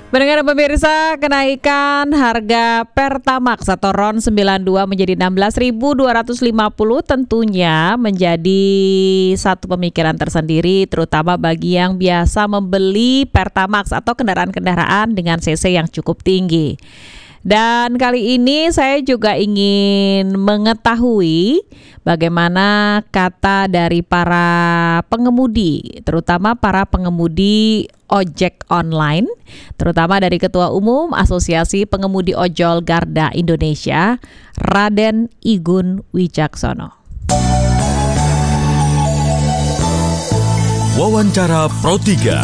Pendengar pemirsa, kenaikan harga Pertamax atau RON 92 menjadi 16.250 tentunya menjadi satu pemikiran tersendiri, terutama bagi yang biasa membeli Pertamax atau kendaraan-kendaraan dengan CC yang cukup tinggi. Dan kali ini saya juga ingin mengetahui bagaimana kata dari para pengemudi, terutama para pengemudi ojek online, terutama dari Ketua Umum Asosiasi Pengemudi Ojol Garda Indonesia, Raden Igun Wijaksono. Wawancara Pro 3.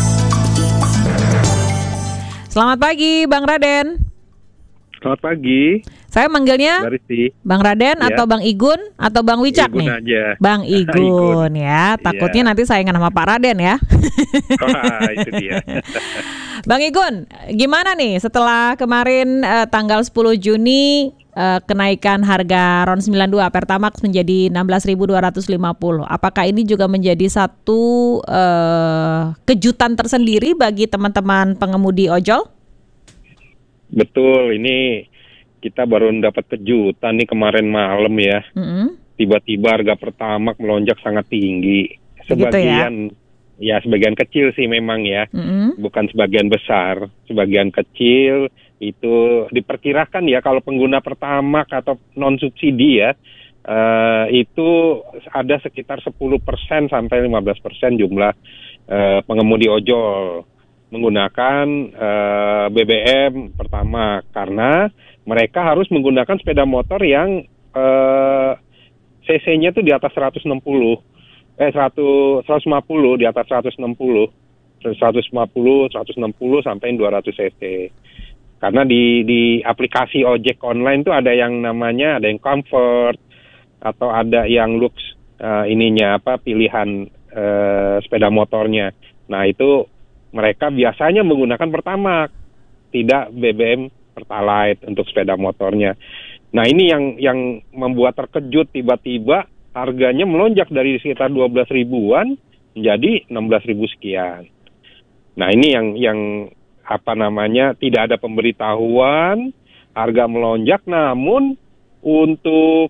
Selamat pagi Bang Raden. Selamat pagi. Saya manggilnya Bang Raden ya. Atau Bang Igun atau Bang Wicak Igun nih? Aja. Bang Igun ya. Takutnya nanti saingan sama Pak Raden ya. Wah, itu dia. Bang Igun, gimana nih setelah kemarin tanggal 10 Juni kenaikan harga RON 92 Pertamax menjadi 16.250. Apakah ini juga menjadi satu kejutan tersendiri bagi teman-teman pengemudi ojol? Betul, ini kita baru dapat kejutan nih kemarin malam ya. Tiba-tiba harga Pertamax melonjak sangat tinggi. Sebagian sebagian kecil sih memang ya. Bukan sebagian besar. Sebagian kecil itu diperkirakan ya kalau pengguna Pertamax atau non subsidi ya, itu ada sekitar 10% sampai 15% jumlah pengemudi ojol menggunakan BBM Pertamax karena mereka harus menggunakan sepeda motor yang cc-nya tuh di atas 150 di atas 160 sampai 200 cc. Karena di aplikasi ojek online tuh ada yang namanya ada yang comfort atau ada yang lux pilihan sepeda motornya. Nah, itu mereka biasanya menggunakan Pertamax, tidak BBM Pertalite untuk sepeda motornya. Nah, ini yang membuat terkejut tiba-tiba harganya melonjak dari sekitar 12 ribuan menjadi 16 ribu sekian. Nah, ini yang tidak ada pemberitahuan, harga melonjak, namun untuk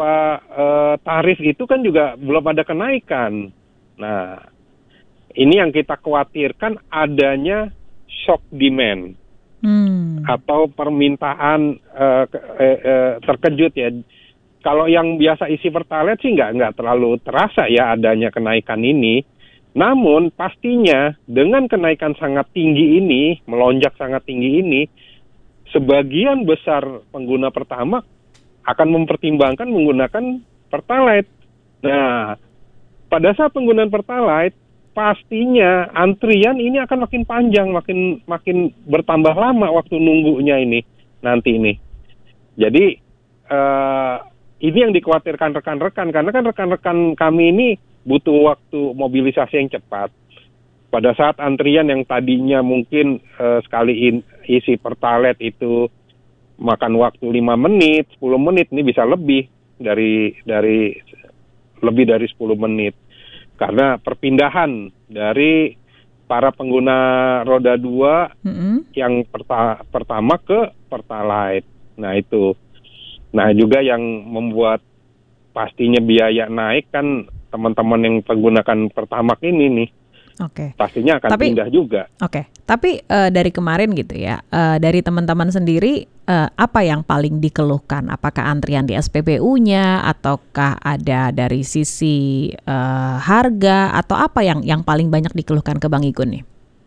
tarif itu kan juga belum ada kenaikan. Nah, ini yang kita khawatirkan adanya shock demand atau permintaan terkejut ya. Kalau yang biasa isi Pertalite sih nggak terlalu terasa ya adanya kenaikan ini. Namun pastinya dengan kenaikan sangat tinggi ini, melonjak sangat tinggi ini, sebagian besar pengguna Pertamax akan mempertimbangkan menggunakan Pertalite. Nah, pada saat penggunaan Pertalite, pastinya antrian ini akan makin panjang, makin bertambah lama waktu nunggunya ini nanti ini. Jadi ini yang dikhawatirkan rekan-rekan karena kan rekan-rekan kami ini butuh waktu mobilisasi yang cepat. Pada saat antrian yang tadinya mungkin sekali isi Pertalite itu makan waktu 5 menit, 10 menit, ini bisa lebih dari 10 menit. Karena perpindahan dari para pengguna roda 2 yang Pertamax ke Pertalite. Nah, itu. Nah, juga yang membuat pastinya biaya naik kan teman-teman yang menggunakan Pertamax ini nih. Oke. Pastinya akan pindah juga. Oke. Tapi dari kemarin gitu ya, dari teman-teman sendiri apa yang paling dikeluhkan? Apakah antrian di SPBU-nya ataukah ada dari sisi harga atau apa yang paling banyak dikeluhkan ke Bang Igun nih?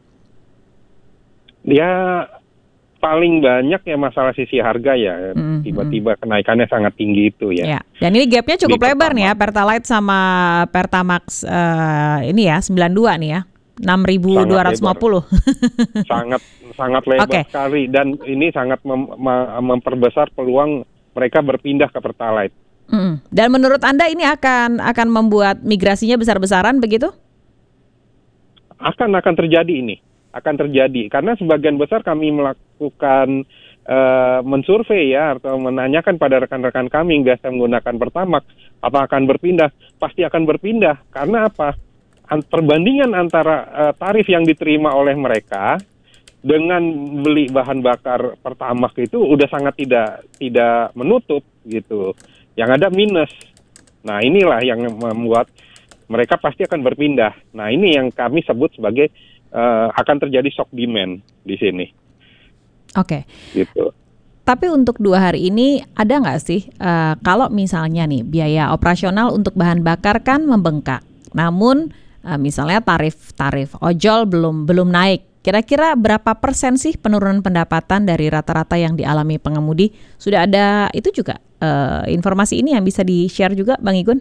Dia paling banyak ya masalah sisi harga ya. Tiba-tiba kenaikannya sangat tinggi itu ya. Dan ini gapnya cukup lebar nih ya, Pertalite sama Pertamax ini ya 92 nih ya. 6.250. Sangat lebar sekali dan ini sangat memperbesar peluang mereka berpindah ke Pertalite. Dan menurut Anda ini akan membuat migrasinya besar-besaran begitu? Akan terjadi ini. Akan terjadi karena sebagian besar kami melakukan mensurvei ya atau menanyakan pada rekan-rekan kami yang biasa menggunakan Pertamax apa akan berpindah, pasti akan berpindah karena apa? Perbandingan antara tarif yang diterima oleh mereka dengan beli bahan bakar Pertamax itu udah sangat tidak menutup gitu. Yang ada minus. Nah, inilah yang membuat mereka pasti akan berpindah. Nah, ini yang kami sebut sebagai akan terjadi shock demand di sini. Oke. Gitu. Tapi untuk 2 hari ini ada nggak sih kalau misalnya nih biaya operasional untuk bahan bakar kan membengkak, namun misalnya tarif ojol belum naik. Kira-kira berapa persen sih penurunan pendapatan dari rata-rata yang dialami pengemudi? Sudah ada itu juga informasi ini yang bisa di-share juga, Bang Igun?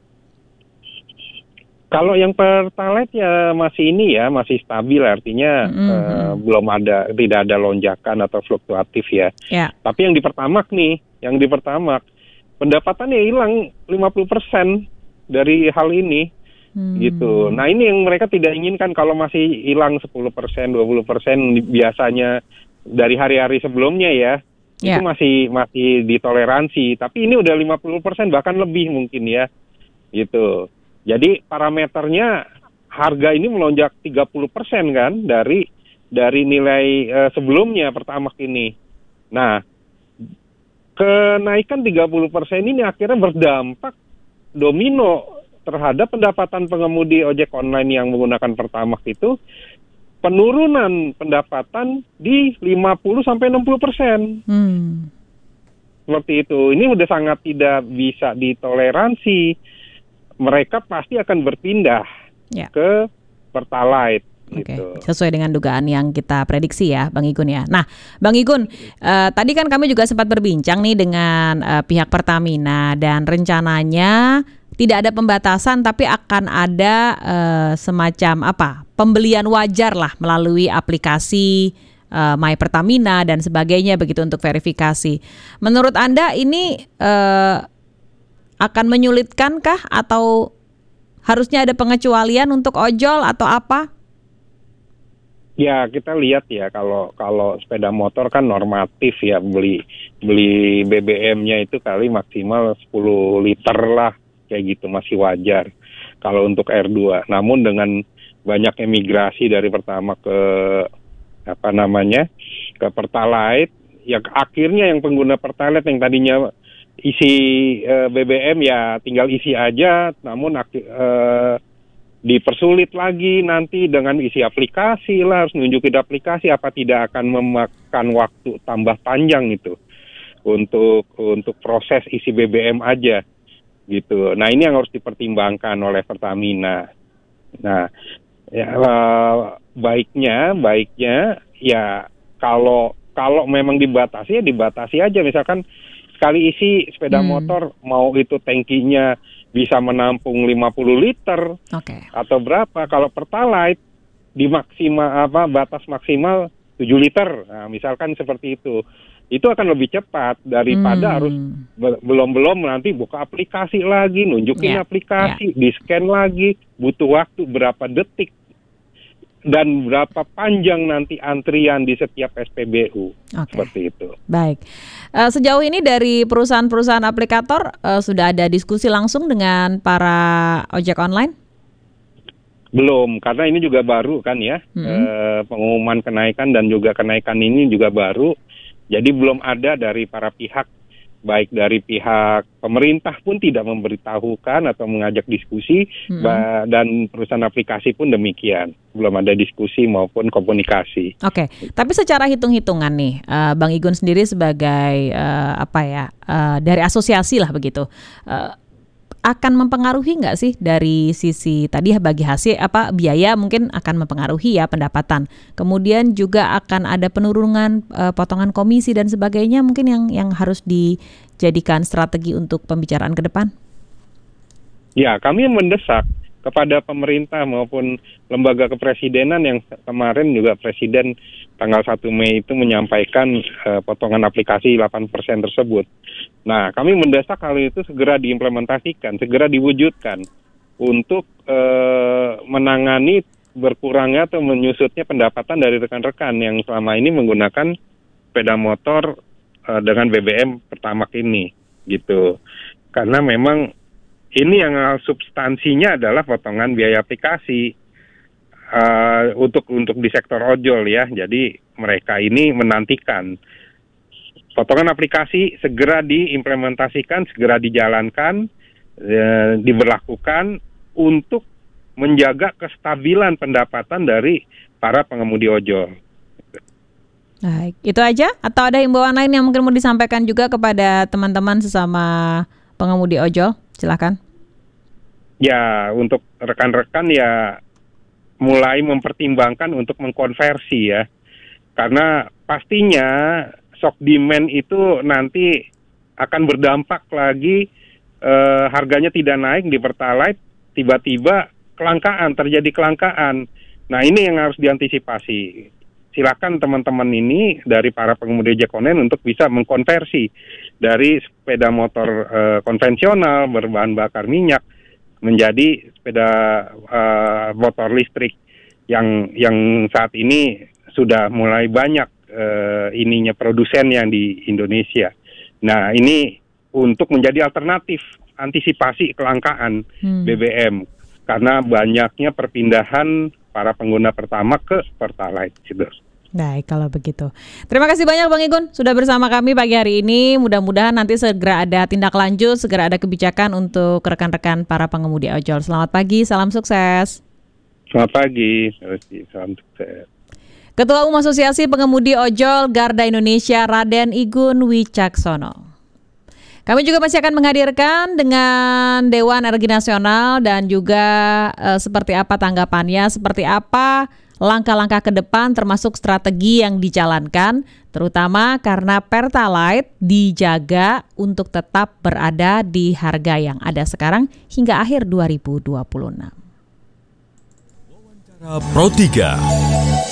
Kalau yang Pertalite ya masih stabil, artinya tidak ada lonjakan atau fluktuatif ya. Tapi yang di Pertamax pendapatannya hilang 50% dari hal ini. Gitu. Nah, ini yang mereka tidak inginkan. Kalau masih hilang 10%, 20% biasanya dari hari-hari sebelumnya ya. Itu masih ditoleransi, tapi ini udah 50% bahkan lebih mungkin ya. Gitu. Jadi parameternya harga ini melonjak 30% kan dari nilai sebelumnya Pertamax ini. Nah, kenaikan 30% ini akhirnya berdampak domino terhadap pendapatan pengemudi ojek online yang menggunakan Pertamax itu, penurunan pendapatan di 50-60%. Seperti itu. Ini udah sangat tidak bisa ditoleransi. Mereka pasti akan berpindah ke Pertalite. Gitu. Sesuai dengan dugaan yang kita prediksi ya, Bang Igun ya. Nah, Bang Igun, tadi kan kami juga sempat berbincang nih dengan pihak Pertamina dan rencananya tidak ada pembatasan, tapi akan ada semacam pembelian wajar lah melalui aplikasi My Pertamina dan sebagainya begitu untuk verifikasi. Menurut Anda ini akan menyulitkankah atau harusnya ada pengecualian untuk ojol atau apa? Ya, kita lihat ya kalau sepeda motor kan normatif ya, beli BBM-nya itu kali maksimal 10 liter lah. Kayak gitu masih wajar kalau untuk R2. Namun dengan banyaknya migrasi dari Pertamax ke ke Pertalite, ya akhirnya yang pengguna Pertalite yang tadinya isi BBM ya tinggal isi aja, namun dipersulit lagi nanti dengan isi aplikasi lah, harus nunjukin aplikasi, apa tidak akan memakan waktu tambah panjang itu untuk proses isi BBM aja. Gitu. Nah, ini yang harus dipertimbangkan oleh Pertamina. Nah, ya, baiknya ya kalau memang dibatasi ya dibatasi aja. Misalkan sekali isi sepeda motor mau itu tangkinya bisa menampung 50 liter atau berapa. Kalau Pertalite di batas maksimal 7 liter. Nah, misalkan seperti itu. Itu akan lebih cepat daripada harus belum nanti buka aplikasi lagi, nunjukin aplikasi, di-scan lagi, butuh waktu berapa detik dan berapa panjang nanti antrian di setiap SPBU. Seperti itu. Baik. Sejauh ini dari perusahaan-perusahaan aplikator sudah ada diskusi langsung dengan para ojek online? Belum, karena ini juga baru kan ya. Pengumuman kenaikan dan juga kenaikan ini juga baru. Jadi belum ada dari para pihak, baik dari pihak pemerintah pun tidak memberitahukan atau mengajak diskusi, dan perusahaan aplikasi pun demikian. Belum ada diskusi maupun komunikasi. Tapi secara hitung-hitungan nih, Bang Igun sendiri sebagai dari asosiasi lah begitu, akan mempengaruhi nggak sih dari sisi tadi bagi hasil biaya mungkin akan mempengaruhi ya pendapatan. Kemudian juga akan ada penurunan potongan komisi dan sebagainya mungkin yang harus dijadikan strategi untuk pembicaraan ke depan. Ya, kami mendesak kepada pemerintah maupun lembaga kepresidenan yang kemarin juga Presiden tanggal 1 Mei itu menyampaikan potongan aplikasi 8% tersebut. Nah, kami mendesak hal itu segera diimplementasikan, segera diwujudkan untuk menangani berkurangnya atau menyusutnya pendapatan dari rekan-rekan yang selama ini menggunakan sepeda motor dengan BBM Pertamax ini, gitu. Karena memang ini yang substansinya adalah potongan biaya aplikasi untuk di sektor ojol ya. Jadi mereka ini menantikan. Potongan aplikasi segera diimplementasikan, segera dijalankan, diberlakukan untuk menjaga kestabilan pendapatan dari para pengemudi ojol. Baik, itu aja atau ada himbauan lain yang mungkin mau disampaikan juga kepada teman-teman sesama pengemudi ojol? Silakan. Ya, untuk rekan-rekan ya mulai mempertimbangkan untuk mengkonversi ya. Karena pastinya shock demand itu nanti akan berdampak lagi, harganya tidak naik di Pertalite, tiba-tiba terjadi kelangkaan. Nah, ini yang harus diantisipasi. Silakan teman-teman ini dari para pengemudi ojek online untuk bisa mengkonversi dari sepeda motor konvensional berbahan bakar minyak menjadi sepeda motor listrik yang saat ini sudah mulai banyak produsen yang di Indonesia. Nah, ini untuk menjadi alternatif antisipasi kelangkaan BBM karena banyaknya perpindahan para pengguna Pertamax ke Pertalite gitu. Baik, kalau begitu. Terima kasih banyak Bang Igun sudah bersama kami pagi hari ini. Mudah-mudahan nanti segera ada tindak lanjut, segera ada kebijakan untuk rekan-rekan para pengemudi ojol. Selamat pagi, salam sukses. Selamat pagi, salam sukses. Ketua Umum Asosiasi Pengemudi Ojol Garda Indonesia Raden Igun Wicaksono. Kami juga masih akan menghadirkan dengan Dewan Energi Nasional dan juga seperti apa tanggapannya, seperti apa langkah-langkah ke depan termasuk strategi yang dijalankan, terutama karena Pertalite dijaga untuk tetap berada di harga yang ada sekarang hingga akhir 2026. Pro 3